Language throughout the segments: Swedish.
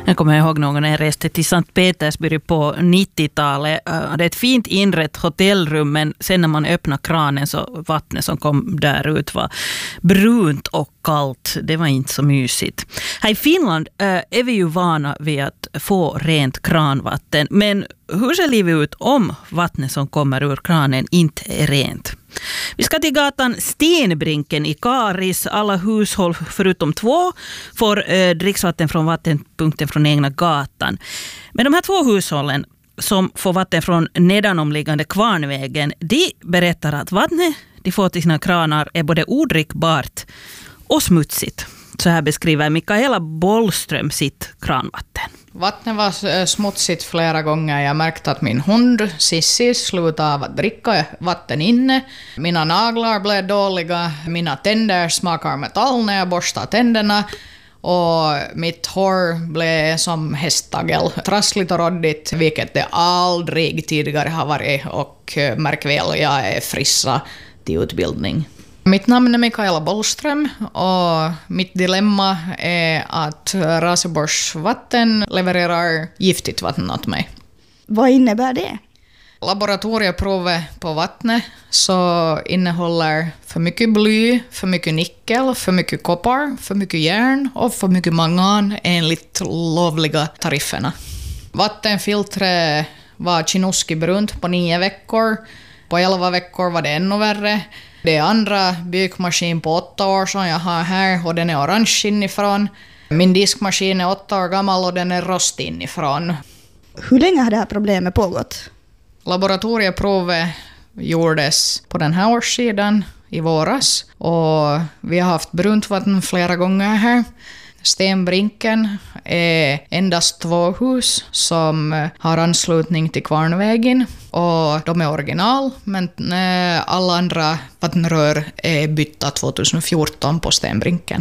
Jag kommer ihåg någon när jag reste till Sankt Petersburg på 90-talet. Det är ett fint inrett hotellrum, men sen när man öppnade kranen så vattnet som kom där ut var brunt och kallt. Det var inte så mysigt. Här i Finland är vi ju vana vid att få rent kranvatten. Men hur ser livet ut om vattnet som kommer ur kranen inte är rent? Vi ska till gatan Stenbrinken i Karis. Alla hushåll förutom 2 får dricksvatten från vattenpunkten från egna gatan. Men de här 2 hushållen som får vatten från nedanomliggande Kvarnvägen, de berättar att vattnet de får till sina kranar är både odrickbart och smutsigt. Så här beskriver Mikaela Bollström sitt kranvatten. Vattnet var smutsigt flera gånger. Jag märkte att min hund Sissi slutade av att dricka vatten inne. Mina naglar blev dåliga. Mina tänder smakar metall när jag borstar tänderna. Och mitt hår blev som hästtagel. Trassligt och råddigt, vilket det aldrig tidigare har varit. Och märk väl, jag är frissa till utbildning. Mitt namn är Mikaela Bollström och mitt dilemma är att Raseborgs vatten levererar giftigt vatten åt mig. Vad innebär det? Laboratorieprovet på vattnet så innehåller för mycket bly, för mycket nickel, för mycket koppar, för mycket järn och för mycket mangan enligt lovliga tarifferna. Vattenfiltret var chinuski-brunt på 9 veckor. På 11 veckor var det ännu värre. Det är andra bykmaskin på 8 år som jag har här och den är orange inifrån. Min diskmaskin är 8 år gammal och den är rost inifrån. Hur länge har det här problemet pågått? Laboratorieprovet gjordes på den här årssidan i våras och vi har haft brunt vatten flera gånger här. Stenbrinken är endast 2 hus som har anslutning till Kvarnvägen och de är original, men alla andra vattenrör är bytta 2014 på Stenbrinken.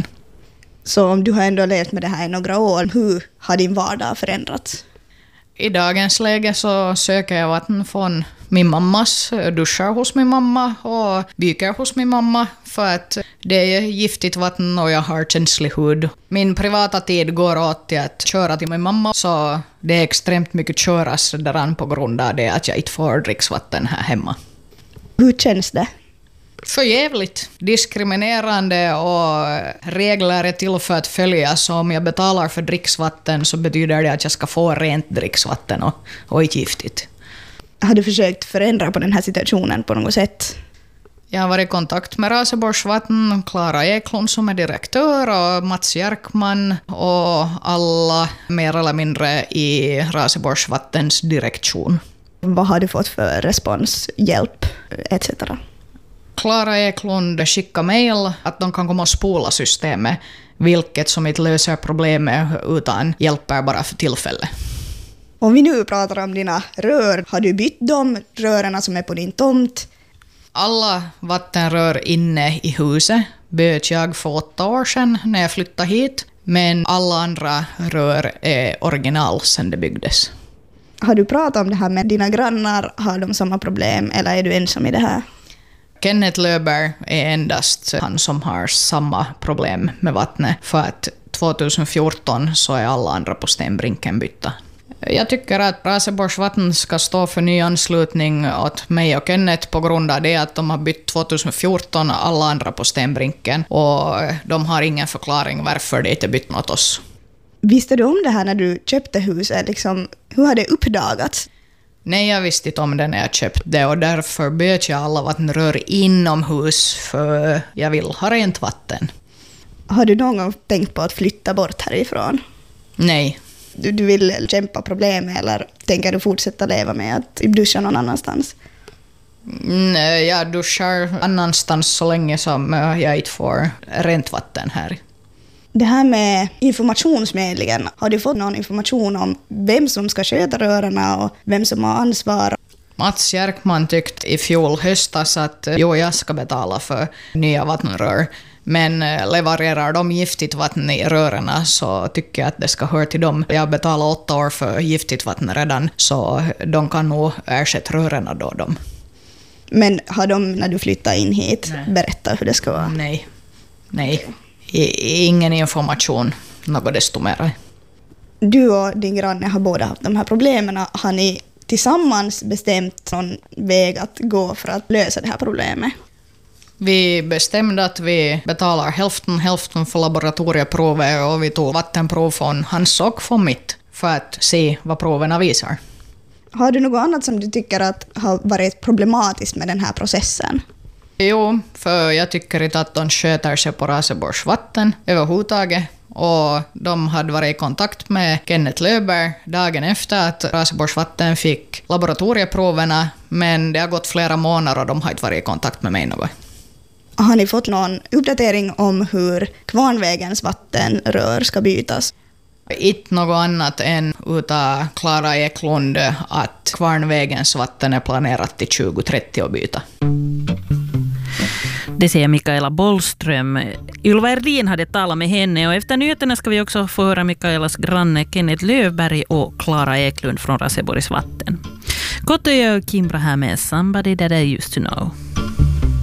Så om du har ändå levt med det här i några år, hur har din vardag förändrats? I dagens läge så söker jag vatten från min mammas, duschar hos min mamma och byker hos min mamma för att det är giftigt vatten och jag har känslig hud. Min privata tid går åt till att köra till min mamma så det är extremt mycket köras däran på grund av det att jag inte får dricksvatten här hemma. Hur känns det? För jävligt. Diskriminerande och regler är till för att följas. Så om jag betalar för dricksvatten så betyder det att jag ska få rent dricksvatten och inte giftigt. Har du försökt förändra på den här situationen på något sätt? Jag har varit i kontakt med Raseborgs vatten, Klara Eklund som är direktör och Mats Järkman och alla mer eller mindre i Raseborgs vattens direktion. Vad har du fått för respons, hjälp etc.? Klara Eklund skickar mejl att de kan komma och spola systemet, vilket som inte löser problemet utan hjälper bara för tillfället. Om vi nu pratar om dina rör, har du bytt de rörarna som är på din tomt? Alla vattenrör inne i huset bytte jag för 8 år sedan när jag flyttade hit, men alla andra rör är original sedan det byggdes. Har du pratat om det här med dina grannar? Har de samma problem eller är du ensam i det här? Kenneth Löfberg är endast han som har samma problem med vattnet för att 2014 så är alla andra på Stenbrinken bytta. Jag tycker att Raseborgs vatten ska stå för ny anslutning åt mig och Kenneth på grund av det att de har bytt 2014 alla andra på Stenbrinken och de har ingen förklaring varför det inte bytt åt oss. Visste du om det här när du köpte huset? Hur har det uppdagats? Nej, jag visste inte om det när jag köpte det och därför bytte jag alla vattenrör inomhus för jag vill ha rent vatten. Har du någon gång tänkt på att flytta bort härifrån? Nej. Du vill kämpa problem eller tänker du fortsätta leva med att duscha någon annanstans? Jag duschar annanstans så länge som jag inte får rent vatten här. Det här med informationsmedlingen, har du fått någon information om vem som ska sköta rörarna och vem som har ansvar? Mats Järkman tyckte i fjol höstas att jag ska betala för nya vattenrör. Men levererar de giftigt vatten i rörarna så tycker jag att det ska höra till dem. Jag betalar 8 år för giftigt vatten redan så de kan nog ersätta rörarna då dem. Men har de när du flyttar in hit berättat hur det ska vara? Nej. Ingen information, något desto mer. Du och din granne har båda haft de här problemen. Har ni tillsammans bestämt någon väg att gå för att lösa det här problemet? Vi bestämde att vi betalar hälften för laboratorieprover och vi tog vattenprov från hans och från mitt för att se vad proverna visar. Har du något annat som du tycker att har varit problematiskt med den här processen? Jo, för jag tycker inte att de sköter sig på Raseborgs vatten överhuvudtaget. Och de hade varit i kontakt med Kenneth Löfberg dagen efter att Raseborgs vatten fick laboratorieproverna, men det har gått flera månader och de har inte varit i kontakt med mig något. Har ni fått någon uppdatering om hur Kvarnvägens vattenrör ska bytas? Inte något annat än utav Klara Eklund att Kvarnvägens vatten är planerat till 2030 att byta. Det säger Mikaela Bollström. Ylva Erdin hade talat med henne och efter nyheterna ska vi också få höra Mikaelas granne Kenneth Löfberg och Klara Eklund från Raseborgs vatten. Kotoja och Kimbra här med Somebody That I Used To Know.